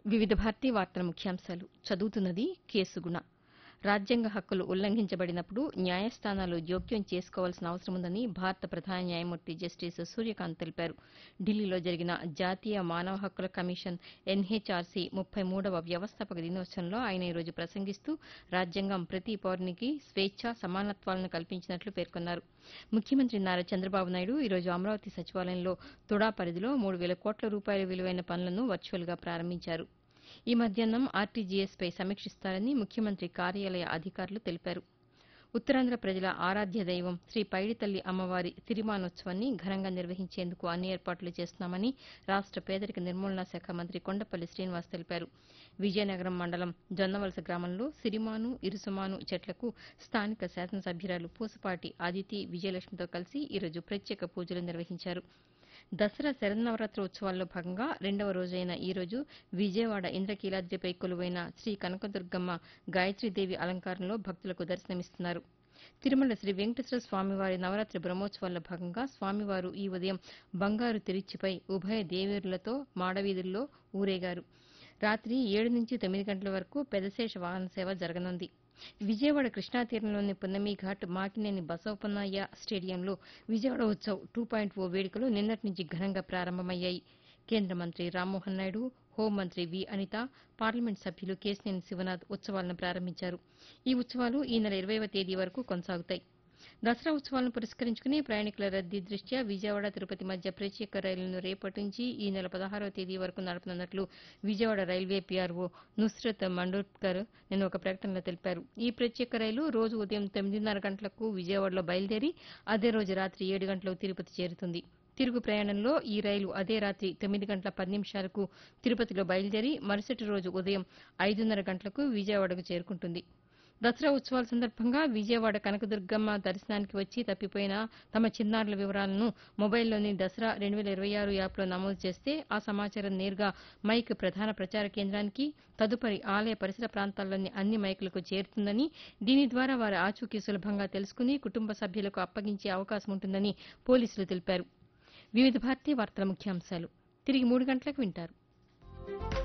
వివిధ భారతీ వార్తల ముఖ్యాంశాలు చదువుతున్నది కేసుగుణ. రాజ్యాంగ హక్కులు ఉల్లంఘించబడినప్పుడు న్యాయస్థానాలు జోక్యం చేసుకోవాల్సిన అవసరముందని భారత ప్రధాన న్యాయమూర్తి జస్టిస్ సూర్యకాంత్ తెలిపారు. ఢిల్లీలో జరిగిన జాతీయ మానవ హక్కుల కమిషన్ ఎన్హెచ్ఆర్సీ 33వ వ్యవస్థాపక దినోత్సవంలో ఆయన ఈరోజు ప్రసంగిస్తూ రాజ్యాంగం ప్రతి పౌరునికి స్వేచ్ఛ, సమానత్వాలను కల్పించినట్లు పేర్కొన్నారు. ముఖ్యమంత్రి నారా చంద్రబాబు నాయుడు ఈరోజు అమరావతి సచివాలయంలో తుడా పరిధిలో 3,000 కోట్ల రూపాయల విలువైన పనులను వర్చువల్గా ప్రారంభించారు. ఈ మధ్యాహ్నం ఆర్టీజీఎస్పై సమీక్షిస్తారని ముఖ్యమంత్రి కార్యాలయ అధికారులు తెలిపారు. ఉత్తరాంధ్ర ప్రజల ఆరాధ్య దైవం శ్రీ పైడితల్లి అమ్మవారి సిరిమానోత్సవాన్ని ఘనంగా నిర్వహించేందుకు అన్ని ఏర్పాట్లు చేస్తున్నామని రాష్ట పేదరిక నిర్మూలనా శాఖ మంత్రి కొండపల్లి శ్రీనివాస్ తెలిపారు. విజయనగరం మండలం జొన్నవలస గ్రామంలో సిరిమాను, ఇరుసుమాను చెట్లకు స్థానిక శాసనసభ్యురాలు పూసపాటి అదితి విజయలక్ష్మితో కలిసి ఈరోజు ప్రత్యేక పూజలు నిర్వహించారు. దసరా శరన్నవరాత్రి ఉత్సవాల్లో భాగంగా రెండవ రోజైన ఈ రోజు విజయవాడ ఇంద్రకీలాద్రిపై కొలువైన శ్రీ కనకదుర్గమ్మ గాయత్రీదేవి అలంకారంలో భక్తులకు దర్శనమిస్తున్నారు. తిరుమల శ్రీ వెంకటేశ్వర స్వామివారి నవరాత్రి బ్రహ్మోత్సవాల్లో భాగంగా స్వామివారు ఈ ఉదయం బంగారు తిరుచిపై ఉభయ దేవేరులతో మాడవీధుల్లో ఊరేగారు. రాత్రి 7 నుంచి 9 గంటల వరకు పెదశేష వాహన సేవ జరగనుంది. విజయవాడ కృష్ణా తీరంలోని పున్నమి ఘాట్ మాకినేని బసవపున్నయ్య స్టేడియంలో విజయవాడ ఉత్సవ్ 2.0 వేడుకలు నిన్నటి నుంచి ఘనంగా ప్రారంభమయ్యాయి. కేంద్ర మంత్రి రామ్మోహన్ నాయుడు, హోంమంత్రి వి అనిత, పార్లమెంట్ సభ్యులు కేశినేని శివనాథ్ ఉత్సవాలను ప్రారంభించారు. ఈ ఉత్సవాలు ఈ నెల 20వ తేదీ వరకు కొనసాగుతాయి. దసరా ఉత్సవాలను పురస్కరించుకుని ప్రయాణికుల రద్దీ దృష్ట్యా విజయవాడ, తిరుపతి మధ్య ప్రత్యేక రైళ్లను రేపటి నుంచి ఈ నెల 16వ తేదీ వరకు నడపనున్నట్లు విజయవాడ రైల్వే పీఆర్ఓ నుస్రత్ మండోత్కర్ నిన్న ఒక ప్రకటనలో తెలిపారు. ఈ ప్రత్యేక రైలు రోజు ఉదయం 9:30 గంటలకు విజయవాడలో బయలుదేరి అదే రోజు రాత్రి 7 గంటలకు తిరుపతి చేరుతుంది. తిరుగు ప్రయాణంలో ఈ రైలు అదే రాత్రి 9 గంటల 10 నిమిషాలకు తిరుపతిలో బయలుదేరి మరుసటి రోజు ఉదయం 5:30 గంటలకు విజయవాడకు చేరుకుంటుంది. దసరా ఉత్సవాల సందర్భంగా విజయవాడ కనకదుర్గమ్మ దర్శనానికి వచ్చి తప్పిపోయిన తమ చిన్నారుల వివరాలను మొబైల్లోని దసరా 2026 యాప్లో నమోదు చేస్తే ఆ సమాచారం నేరుగా మైక్ ప్రధాన ప్రచార కేంద్రానికి, తదుపరి ఆలయ పరిసర ప్రాంతాల్లోని అన్ని మైకులకు చేరుతుందని, దీని ద్వారా వారి ఆచూకీ సులభంగా తెలుసుకుని కుటుంబ సభ్యులకు అప్పగించే అవకాశం ఉంటుందని పోలీసులు తెలిపారు. వివిధ భారతీ వార్తల ముఖ్యాంశాలు తిరిగి 3 గంటలకు వింటారు.